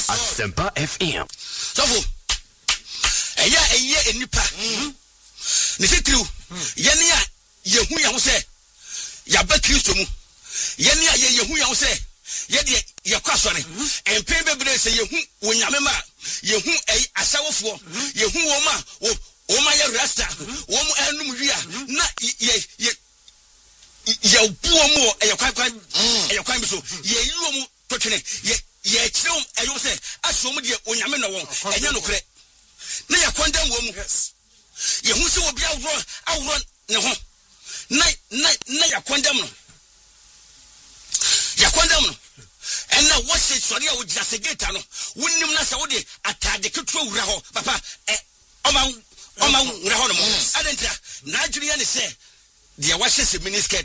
Asempa FM. So eya enipa ne sekriu yene a yehu ya ho se ya ba Kristo mu yene a yehu ya ho se ye de ye kwasore empen bebre se yehu wonyame ma yehu asawofo yehu wo ma wo ma ye rasta wo mu enum wi a na ye buo mu eyekwan bi so ye yiwo mu totwene ye kyerem eyo se aso mu de onyame na won enya no kre na ya condemn wo mu ye hu se obi awro ne ho na ya condemn no and now what says sorry I would just get no wonnim na se wo de atade ketwa wura ho papa oma wura ho no mo adentia na adwene ya ne se de wa hye se miniskirt